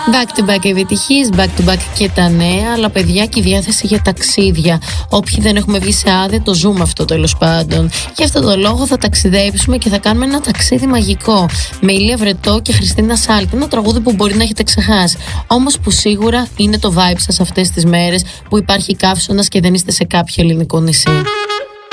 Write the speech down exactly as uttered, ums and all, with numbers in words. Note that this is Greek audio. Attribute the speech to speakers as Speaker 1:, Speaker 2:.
Speaker 1: Back to back επιτυχίες, back to back και τα νέα, αλλά παιδιά και η διάθεση για ταξίδια. Όποιοι δεν έχουμε βγει σε άδεια, το ζούμε αυτό τέλος πάντων. Γι' αυτό το λόγο θα ταξιδέψουμε και θα κάνουμε ένα ταξίδι μαγικό. Με Ηλία Βρετό και Χριστίνα Σάλτη. Ένα τραγούδι που μπορεί να έχετε ξεχάσει. Όμως που σίγουρα είναι το vibe σας αυτές τις μέρες που υπάρχει καύσωνας και δεν είστε σε κάποιο ελληνικό νησί.